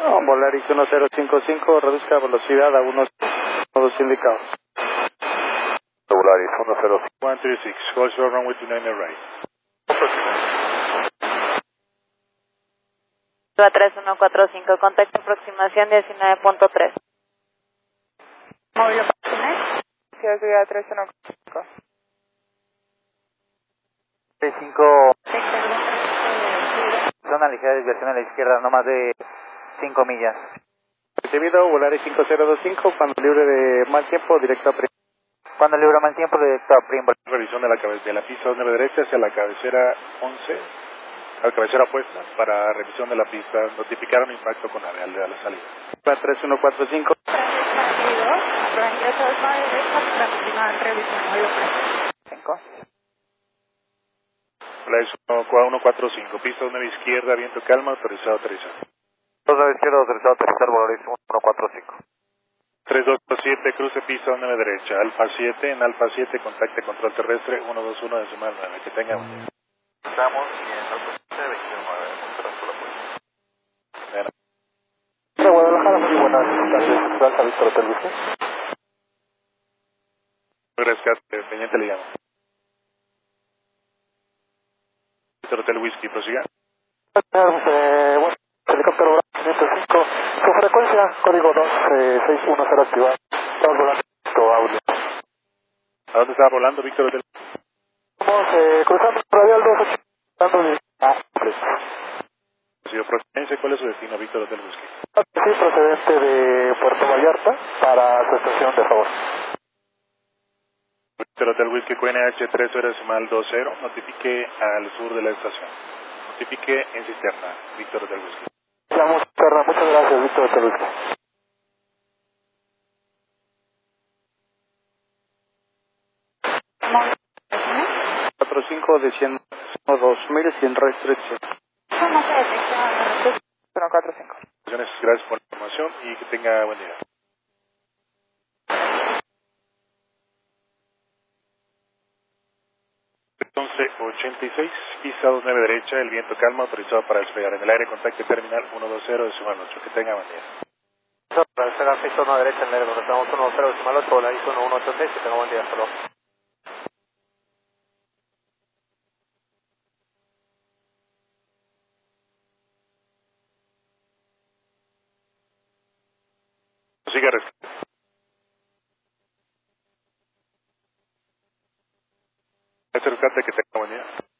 Volaris 1055, reduzca velocidad a unos nodos indicados. Volaris 10. 136, hold short runway 29 right. A 3145, contacto aproximación 19.3. Móvil operaciones. Ciudad 3145. 5, zona ligera de desviación a la izquierda, no más de 5 millas. Recibido, Volaris 5025, cuando libre de mal tiempo, directo a Prim. Cuando libre mal tiempo, directo a Prim. Revisión de la cabecera, de la pista 9 derecha hacia la cabecera 11, a la cabecera opuesta, para revisión de la pista, notificar un impacto con área de la salida. 3145. Volaris 145, pista 9 izquierda, viento calma, autorizado a aterrizar. 2 izquierda, autorizado a aterrizar, Volaris 145. 3227, cruce pista 9 derecha, Alfa 7, en Alfa 7, contacte control terrestre 121 decimal 9, que tenga un día. Estamos en Alfa 7, 29, por la puerta. Guadalajara, muy buenas tardes, Alfa Víctor Hotel Whisky. Gracias, pendiente le llamo. Víctor Hotel Whisky, prosiga. Bueno, helicóptero 505, su frecuencia, código 2610 activado. Estamos volando audio. ¿A dónde estaba volando, Víctor Hotel? Estamos cruzando radial 28, dando de... Señor Procedencia, ¿cuál es su destino, Víctor Hotel Whisky? Sí, procedente de Puerto Vallarta para su estación de favor. Víctor Hotel Whisky, QNH 3 decimal 20, notifique al sur de la estación. Notifique en cisterna, Víctor Hotel Whisky. Muchas gracias, Víctor Hotel Whisky. 45 de 100, 2000 sin restricción. ¿Cómo se detecta? 145. Gracias por la información y que tenga buen día. Entonces, 86, pista 29 derecha, el viento calma, autorizado para despegar. En el aire, contacte terminal 120 decimal 8. Que tenga buen día. Para despegar pista 1 derecha en el aire, donde estamos 110 decimal 8, Volaris 1186, que tenga buen día, hasta luego. Siga rescate. Que tenga buen día.